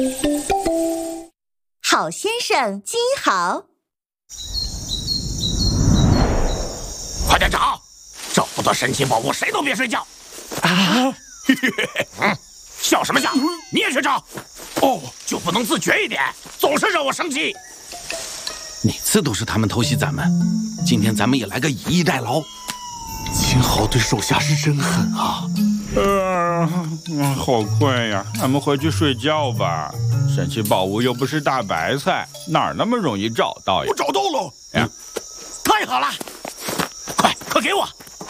好先生金豪， 快点找！找不到神奇宝物，谁都别睡觉！ 啊！ 笑什么笑？你也去找！哦，就不能自觉一点，总是让我生气。 每次都是他们偷袭咱们，今天咱们也来个以逸待劳。 金豪对手下是真狠啊！ 好困呀，咱们回去睡觉吧。神奇宝物又不是大白菜，哪儿那么容易找到呀？ 我找到了！ 太好了！快给我！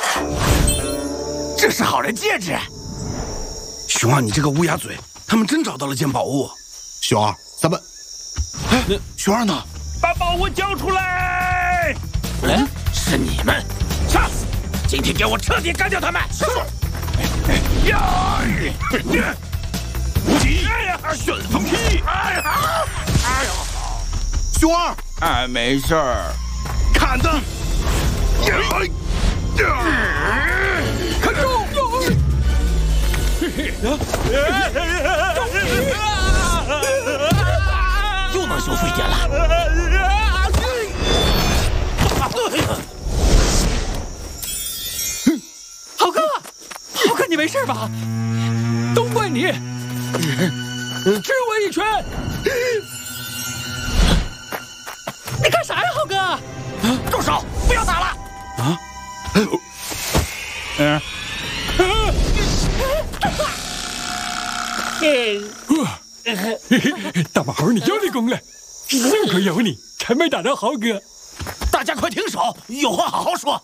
这是好人戒指。 熊二，你这个乌鸦嘴，他们真找到了件宝物。 熊二，咱们……哎，熊二呢？ 把宝物交出来！ 是你们！杀！今天给我彻底干掉他们！是。无极！旋风劈！ 熊二， 哎，没事儿。 砍的！ 看住！又能修复一点了。 豪哥，你没事吧？都怪你！支我一拳！你干啥呀，豪哥？ 住手！不要打了！ 大马猴，你又立功了，幸亏有你，才没打到豪哥。 大家快停手，有话好好说。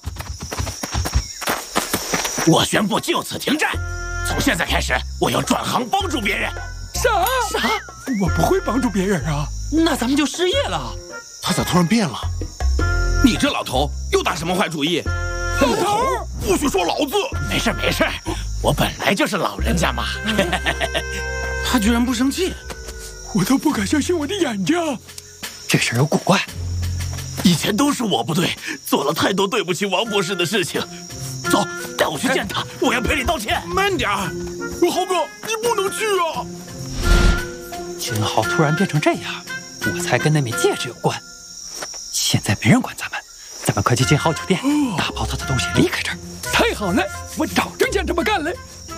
我宣布就此停战，从现在开始，我要转行帮助别人。 啥？我不会帮助别人啊！ 那咱们就失业了。 他咋突然变了？ 你这老头又打什么坏主意？ 老头， 不许说老子！ 没事，我本来就是老人家嘛。 他居然不生气， 我都不敢相信我的眼睛。这事儿有古怪。 以前都是我不对，做了太多对不起王博士的事情。走，带我去见他，我要赔礼道歉。 慢点儿， 豪哥，你不能去啊！ 金豪突然变成这样，我猜跟那枚戒指有关。现在没人管咱们快去金豪酒店，打包他的东西离开这儿。太好了，我早就想这么干了。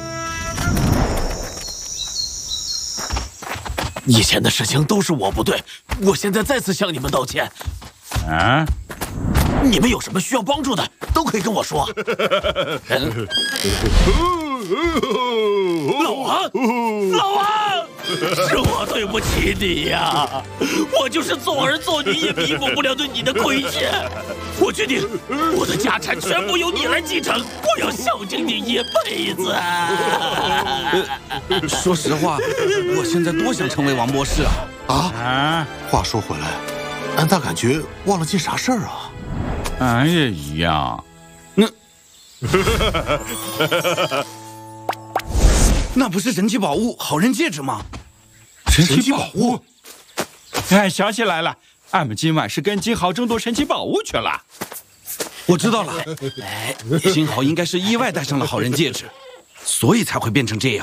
以前的事情都是我不对，我现在再次向你们道歉。 啊？ 你们有什么需要帮助的，都可以跟我说。老王，是我对不起你呀！我就是做儿做女也弥补不了对你的亏欠。我决定，我的家产全部由你来继承，我要孝敬你一辈子。 说实话，我现在多想成为王博士啊！ 话说回来，俺咋感觉忘了件啥事儿啊？ 俺也一样。 那不是神奇宝物好人戒指吗？ 神奇宝物？哎，想起来了，俺们今晚是跟金豪争夺神奇宝物去了。 我知道了，金豪应该是意外戴上了好人戒指，所以才会变成这样。